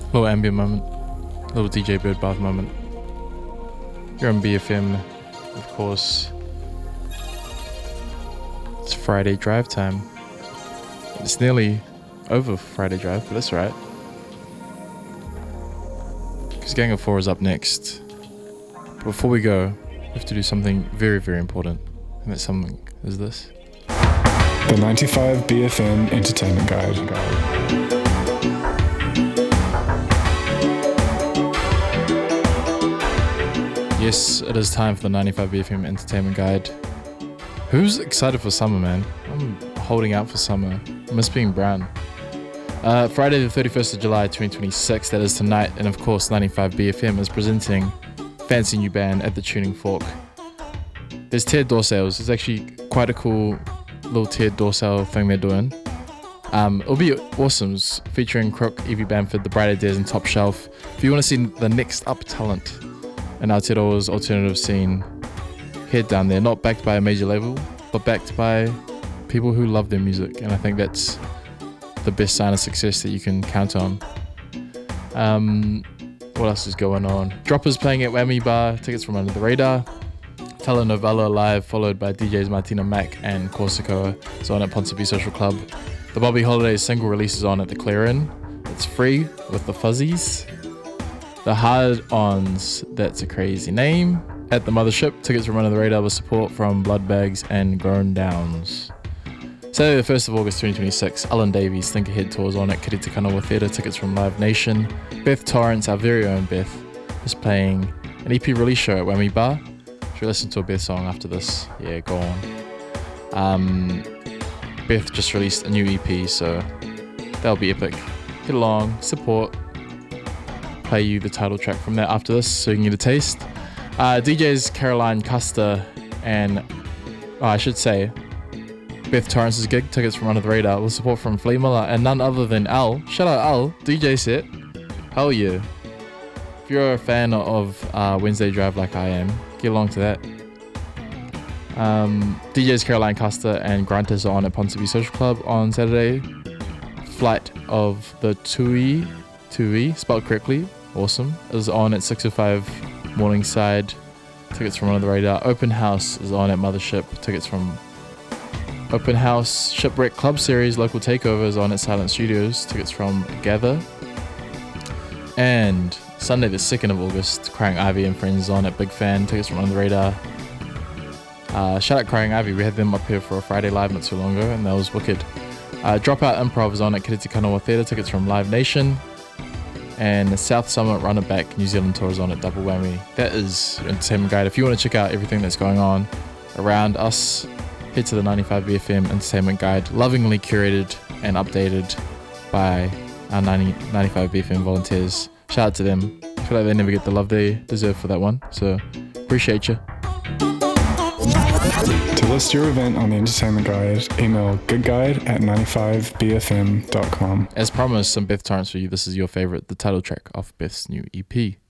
Little ambient moment, little DJ Birdbath moment. You're on BFM, of course. It's Friday drive time. It's nearly over Friday drive, but that's right. Because Gang of Four is up next. Before we go, we have to do something very, very important. And that something is this. The 95 BFM Entertainment Guide. Yes, it is time for the 95 BFM Entertainment Guide. Who's excited for summer, man? I'm holding out for summer. I miss being brown. Friday the 31st of July 2026, that is tonight, and of course 95 BFM is presenting Fancy New Band at the Tuning Fork. There's tiered door sales. It's actually quite a cool little tiered door sale thing they're doing. It'll be awesome, it's featuring Crook, Evie Bamford, The Bright Ideas and Top Shelf. If you want to see the next up talent in Aotearoa's alternative scene, head down there. Not backed by a major label, but backed by people who love their music, and I think that's the best sign of success that you can count on. What else is going on? Droppers playing at Whammy Bar, tickets from Under the Radar. Telenovela Live, followed by DJs Martina Mac and Corsico, is on at Ponsonby Social Club. The Bobby Holiday single release is on at the Clarion. It's free with the Fuzzies. The Hard-Ons, that's a crazy name, at the Mothership. Tickets from Under the Radar with support from Bloodbags and Grown Downs. Saturday the 1st of August 2026, Alan Davies Think Ahead tours on at Kiriti Kanawa Theatre. Tickets from Live Nation. Beth Torrance, our very own Beth, is playing an EP release show at Whammy Bar. Should we listen to a Beth song after this? Yeah, go on. Beth just released a new EP, so that'll be epic. Get along, support. Play you the title track from that after this so you can get a taste. DJs Caroline Custer and I should say Beth Torrance's gig, tickets from Under the Radar with support from Flea Miller and none other than Al. Shout out Al, DJ set. Hell yeah. If you're a fan of Wednesday Drive like I am, get along to that. DJs Caroline Custer and Gruntis are on at Ponsonby Social Club on Saturday. Flight of the Tui, spelled correctly, awesome, is on at 6:05 Morningside. Tickets from Under the Radar. Open House is on at Mothership. Tickets from Open House. Shipwreck Club Series Local Takeover is on at Silent Studios. Tickets from Gather. And Sunday the 2nd of August, Crying Ivy and Friends is on at Big Fan. Tickets from Under the Radar. Shout out Crying Ivy, we had them up here for a Friday live not too long ago and that was wicked. Dropout Improv is on at Kiriti Kanawa Theatre. Tickets from Live Nation. And the South Summit Run It Back New Zealand tour is on at Double Whammy. That is your entertainment guide. If you want to check out everything that's going on around us, head to the 95 BFM Entertainment Guide, lovingly curated and updated by our 95 BFM volunteers. Shout out to them. I feel like they never get the love they deserve for that one, so appreciate you. To list your event on the Entertainment Guide, email goodguide@95bfm.com. As promised, some Beth Torrance for you. This is your favorite, the title track off Beth's new EP.